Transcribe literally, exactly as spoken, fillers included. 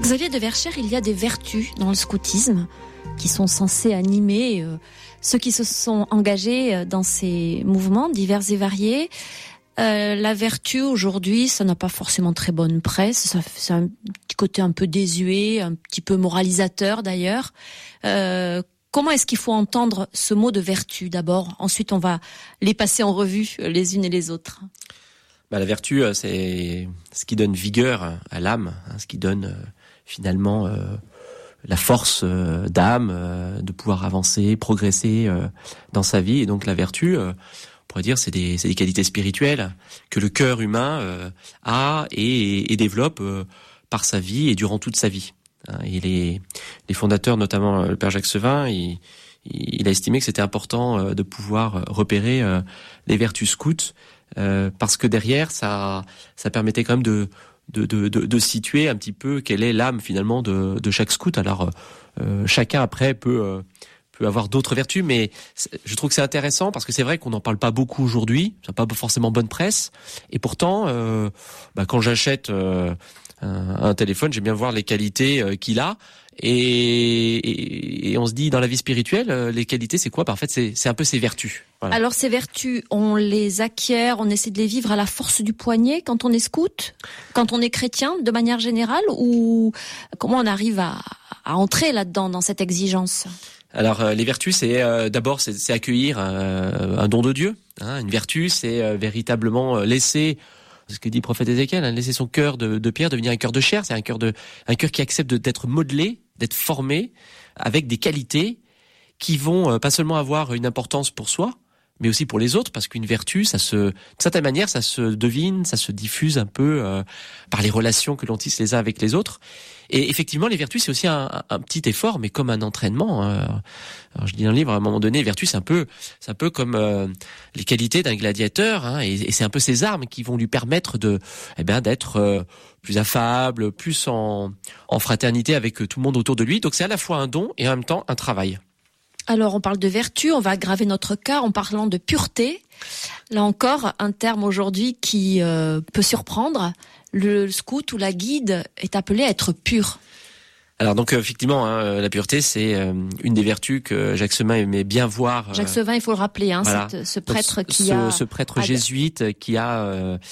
Xavier de Verschère, il y a des vertus dans le scoutisme qui sont censées animer euh, ceux qui se sont engagés dans ces mouvements divers et variés. Euh, la vertu aujourd'hui, ça n'a pas forcément très bonne presse, ça, c'est un petit côté un peu désuet, un petit peu moralisateur d'ailleurs. Euh, comment est-ce qu'il faut entendre ce mot de vertu d'abord? Ensuite, on va les passer en revue les unes et les autres. Bah, la vertu, c'est ce qui donne vigueur à l'âme, hein, ce qui donne euh, finalement euh, la force euh, d'âme, euh, de pouvoir avancer, progresser euh, dans sa vie. Et donc la vertu, euh, on pourrait dire, c'est des, c'est des qualités spirituelles que le cœur humain euh, a et, et développe euh, par sa vie et durant toute sa vie. Et les, les fondateurs, notamment le père Jacques Sevin, il, il a estimé que c'était important de pouvoir repérer les vertus scouts. Euh, parce que derrière, ça, ça permettait quand même de, de, de, de, de situer un petit peu quelle est l'âme finalement de, de chaque scout. Alors, euh, chacun après peut, euh, peut avoir d'autres vertus, mais je trouve que c'est intéressant parce que c'est vrai qu'on n'en parle pas beaucoup aujourd'hui. Ça n'a pas forcément bonne presse. Et pourtant, euh, bah, quand j'achète euh, un, un téléphone, j'aime bien voir les qualités euh, qu'il a. Et, et, et on se dit dans la vie spirituelle, les qualités c'est quoi? Bah, en fait c'est, c'est un peu ses vertus. Voilà. Alors ces vertus, on les acquiert, on essaie de les vivre à la force du poignet quand on est scout, quand on est chrétien de manière générale, ou comment on arrive à, à entrer là-dedans dans cette exigence? Alors euh, les vertus c'est euh, d'abord c'est, c'est accueillir euh, un don de Dieu. Hein, une vertu c'est euh, véritablement laisser, ce que dit le prophète Ézéchiel, hein, laisser son cœur de, de pierre devenir un cœur de chair. C'est un cœur de, un cœur qui accepte de, d'être modelé, d'être formé avec des qualités qui vont euh, pas seulement avoir une importance pour soi, mais aussi pour les autres, parce qu'une vertu, ça se, d'une certaine manière, ça se devine, ça se diffuse un peu euh, par les relations que l'on tisse les uns avec les autres. Et effectivement, les vertus, c'est aussi un, un, un petit effort, mais comme un entraînement. Hein. Alors, je dis dans le livre, à un moment donné, les vertus, c'est un peu, c'est un peu comme euh, les qualités d'un gladiateur, hein, et, et c'est un peu ces armes qui vont lui permettre de, eh ben, d'être euh, plus affable, plus en, en fraternité avec tout le monde autour de lui. Donc, c'est à la fois un don et en même temps un travail. Alors, on parle de vertu, on va aggraver notre cas en parlant de pureté. Là encore, un terme aujourd'hui qui euh, peut surprendre. Le scout ou la guide est appelé à être pur. Alors donc effectivement, hein, la pureté c'est euh, une des vertus que Jacques Sevin aimait bien voir. Jacques Sevin, il faut le rappeler, hein, voilà. cette, ce prêtre donc, qui ce, a ce prêtre jésuite qui a euh,